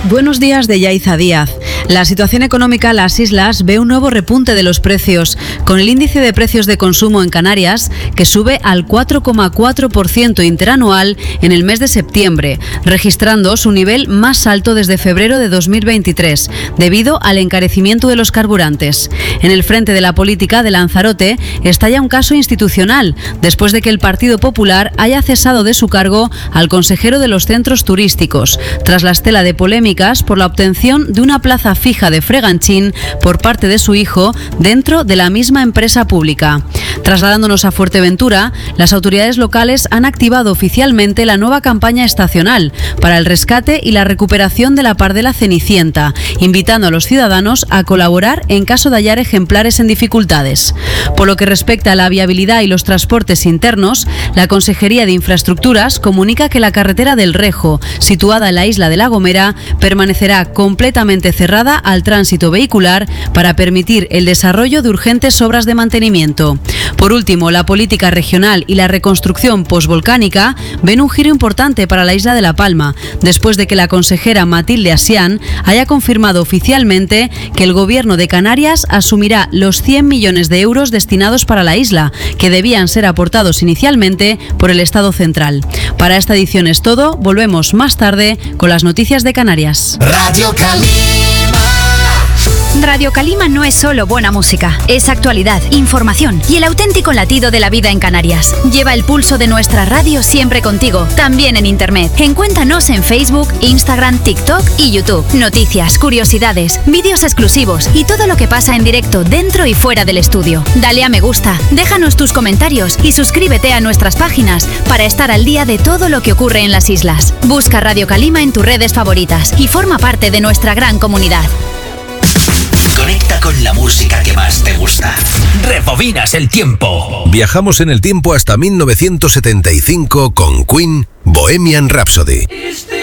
Buenos días de Yaiza Díaz. La situación económica en las islas ve un nuevo repunte de los precios, con el índice de precios de consumo en Canarias que sube al 4,4% interanual en el mes de septiembre, registrando su nivel más alto desde febrero de 2023, debido al encarecimiento de los carburantes. En el frente de la política de Lanzarote estalla un caso institucional, después de que el Partido Popular haya cesado de su cargo al consejero de los centros turísticos, tras la estela de polémicas por la obtención de una plaza fija de freganchín por parte de su hijo dentro de la misma empresa pública. Trasladándonos a Fuerteventura, las autoridades locales han activado oficialmente la nueva campaña estacional para el rescate y la recuperación de la pardela cenicienta, invitando a los ciudadanos a colaborar en caso de hallar ejemplares en dificultades. Por lo que respecta a la viabilidad y los transportes internos, la Consejería de Infraestructuras comunica que la carretera del Rejo, situada en la isla de La Gomera, permanecerá completamente cerrada al tránsito vehicular para permitir el desarrollo de urgentes obras de mantenimiento. Por último, la política regional y la reconstrucción posvolcánica ven un giro importante para la isla de La Palma, después de que la consejera Matilde Asián haya confirmado oficialmente que el Gobierno de Canarias asumirá los 100 millones de euros destinados para la isla, que debían ser aportados inicialmente por el Estado central. Para esta edición es todo, volvemos más tarde con las noticias de Canarias. Radio Calima. Radio Calima no es solo buena música, es actualidad, información y el auténtico latido de la vida en Canarias. Lleva el pulso de nuestra radio siempre contigo, también en internet. Encuéntranos en Facebook, Instagram, TikTok y YouTube. Noticias, curiosidades, vídeos exclusivos y todo lo que pasa en directo dentro y fuera del estudio. Dale a me gusta, déjanos tus comentarios y suscríbete a nuestras páginas para estar al día de todo lo que ocurre en las islas. Busca Radio Calima en tus redes favoritas y forma parte de nuestra gran comunidad. Conecta con la música que más te gusta. Rebobinas el tiempo. Viajamos en el tiempo hasta 1975 con Queen, Bohemian Rhapsody.